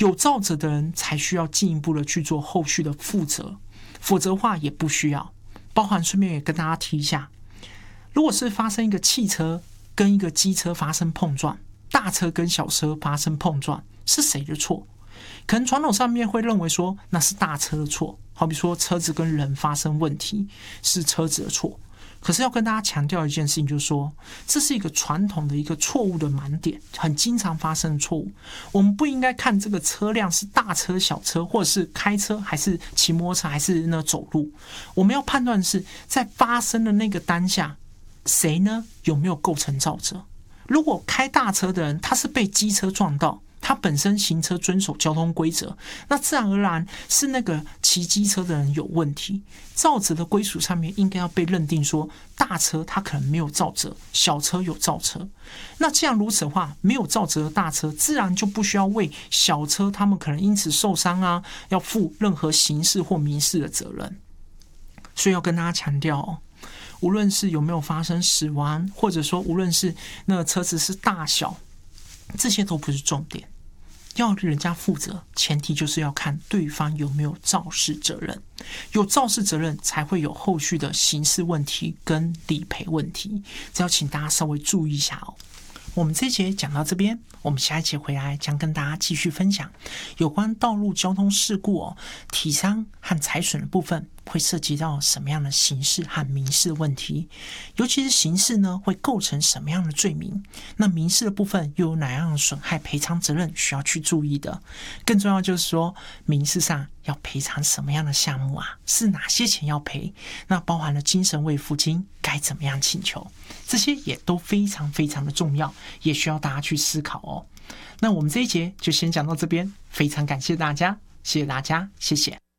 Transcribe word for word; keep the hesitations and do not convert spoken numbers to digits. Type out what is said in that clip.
有肇责的人才需要进一步的去做后续的负责，否则的话也不需要。包含顺便也跟大家提一下，如果是发生一个汽车跟一个机车发生碰撞，大车跟小车发生碰撞，是谁的错？可能传统上面会认为说那是大车的错，好比说车子跟人发生问题是车子的错。可是要跟大家强调一件事情，就是说这是一个传统的一个错误的盲点，很经常发生的错误。我们不应该看这个车辆是大车小车，或者是开车还是骑摩托车还是那走路，我们要判断的是在发生的那个当下，谁呢有没有构成肇责。如果开大车的人他是被机车撞到，他本身行车遵守交通规则，那自然而然是那个骑机车的人有问题。肇责的归属上面应该要被认定说，大车他可能没有肇责，小车有肇责。那既然如此的话，没有肇责的大车自然就不需要为小车他们可能因此受伤啊，要负任何刑事或民事的责任。所以要跟大家强调哦，无论是有没有发生死亡，或者说无论是那个车子是大小，这些都不是重点。要人家负责，前提就是要看对方有没有肇事责任，有肇事责任才会有后续的刑事问题跟理赔问题，这要请大家稍微注意一下哦。我们这一节讲到这边，我们下一节回来将跟大家继续分享有关道路交通事故哦，体伤和财损的部分会涉及到什么样的刑事和民事的问题，尤其是刑事呢会构成什么样的罪名，那民事的部分又有哪样的损害赔偿责任需要去注意的。更重要就是说民事上要赔偿什么样的项目啊，是哪些钱要赔，那包含了精神慰抚金该怎么样请求，这些也都非常非常的重要，也需要大家去思考哦。那我们这一节就先讲到这边，非常感谢大家，谢谢大家，谢谢。